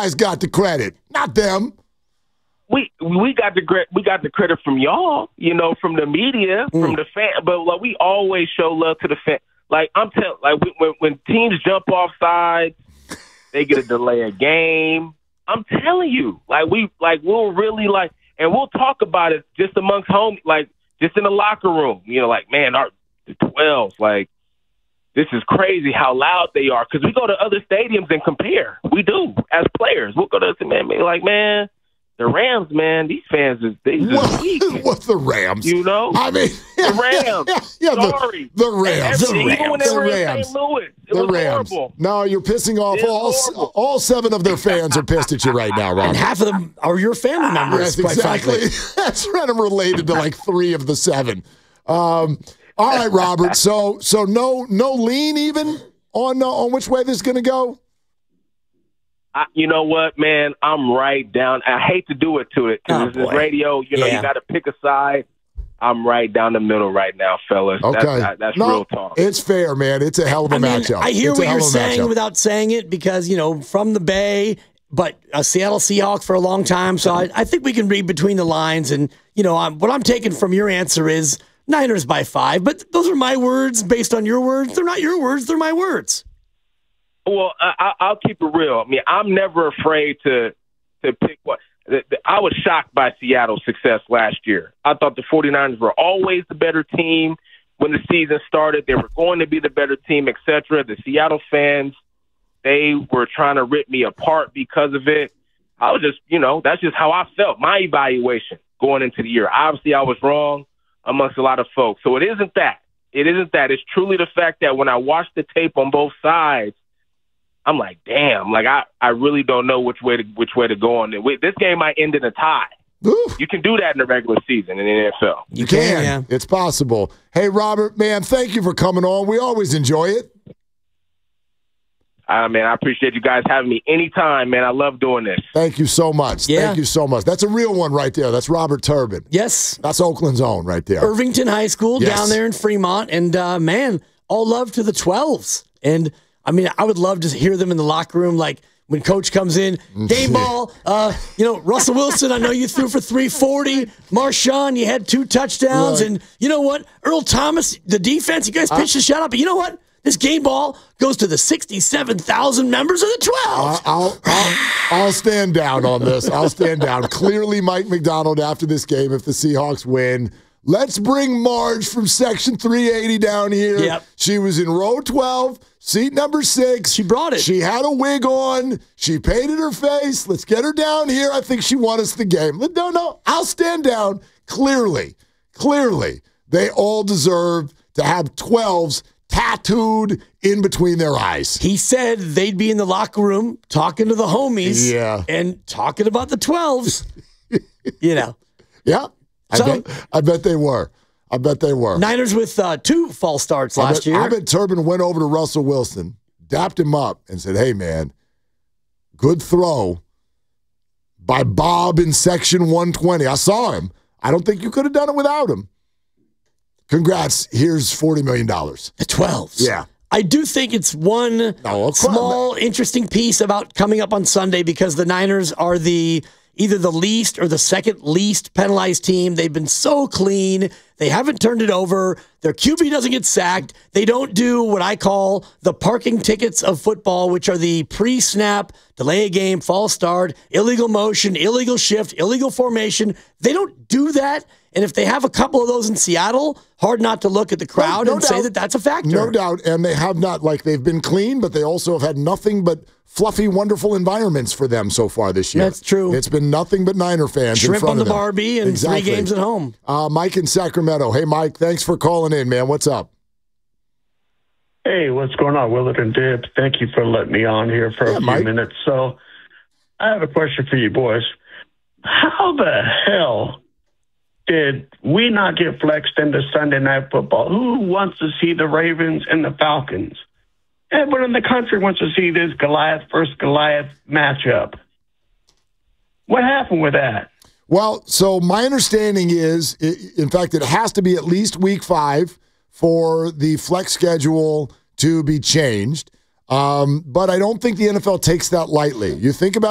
guys got the credit, not them. We got the credit from y'all, from the media, from the fan. But like, we always show love to the fan. Like when teams jump off sides, they get a delay of game. I'm telling you, we'll really and we'll talk about it just amongst home, just in the locker room. Man, the 12s, this is crazy how loud they are, because we go to other stadiums and compare. We do as players. We'll go to man. The Rams, man, these fans is weak. What the Rams? I mean, the Rams. Sorry, the Rams. Even when they were in St. Louis, it was horrible. No, you're pissing off all 7 of their fans are pissed at you right now, Ron. And half of them are your family members. Yes, exactly. That's right. I'm related to 3 of the 7. All right, Robert. So no lean even on which way this is going to go. You know what, man? I'm right down. I hate to do it to it because this is radio. You got to pick a side. I'm right down the middle right now, fellas. Okay. That's real talk. It's fair, man. It's a hell of a matchup. I hear what you're saying without saying it because, from the Bay, but a Seattle Seahawk for a long time. So I think we can read between the lines. And, what I'm taking from your answer is Niners by 5. But those are my words based on your words. They're not your words. They're my words. Well, I'll keep it real. I mean, I'm never afraid to pick what. I was shocked by Seattle's success last year. I thought the 49ers were always the better team when the season started. They were going to be the better team, etc. The Seattle fans, they were trying to rip me apart because of it. I was just, that's just how I felt. My evaluation going into the year. Obviously, I was wrong amongst a lot of folks. So it isn't that. It's truly the fact that when I watched the tape on both sides, I'm like, damn, I really don't know which way to go on it. This game might end in a tie. Oof. You can do that in the regular season in the NFL. You can. Yeah. It's possible. Hey, Robert, man, thank you for coming on. We always enjoy it. Man, I appreciate you guys having me anytime, man. I love doing this. Thank you so much. Yeah. Thank you so much. That's a real one right there. That's Robert Turbin. Yes. That's Oakland's own right there. Irvington High School down there in Fremont. And, man, all love to the 12s. And, I mean, I would love to hear them in the locker room, when Coach comes in, game ball, Russell Wilson, I know you threw for 340. Marshawn, you had 2 touchdowns. Right. And you know what? Earl Thomas, the defense, you guys pitched a shutout. But you know what? This game ball goes to the 67,000 members of the 12. I'll stand down on this. I'll stand down. Clearly, Mike McDonald, after this game, if the Seahawks win, let's bring Marge from Section 380 down here. Yep. She was in row 12. Seat number 6. She brought it. She had a wig on. She painted her face. Let's get her down here. I think she won us the game. No, I'll stand down. Clearly, they all deserve to have 12s tattooed in between their eyes. He said they'd be in the locker room talking to the homies and talking about the 12s. Yeah. I bet they were. Niners with 2 false starts last year. I bet Turbin went over to Russell Wilson, dapped him up, and said, hey, man, good throw by Bob in Section 120. I saw him. I don't think you could have done it without him. Congrats. Here's $40 million. The 12s. Yeah. I do think it's one small, interesting piece about coming up on Sunday because the Niners are either the least or the second least penalized team. They've been so clean. They haven't turned it over. Their QB doesn't get sacked. They don't do what I call the parking tickets of football, which are the pre-snap, delay a game, false start, illegal motion, illegal shift, illegal formation. They don't do that. And if they have a couple of those in Seattle, hard not to look at the crowd and say that that's a factor. No doubt. And they have not, they've been clean, but they also have had nothing but fluffy, wonderful environments for them so far this year. That's true. It's been nothing but Niner fans Shrimp in front on of the them. Barbie and 3 games at home. Mike in Sacramento. Hey, Mike, thanks for calling in, man. What's up? Hey, what's going on, Willard and Dib? Thank you for letting me on here for a few minutes. So I have a question for you boys. How the hell did we not get flexed into Sunday Night Football? Who wants to see the Ravens and the Falcons? Everyone in the country wants to see this Goliath versus Goliath matchup. What happened with that? Well, so my understanding is, in fact, it has to be at least week 5 for the flex schedule to be changed. But I don't think the NFL takes that lightly. You think about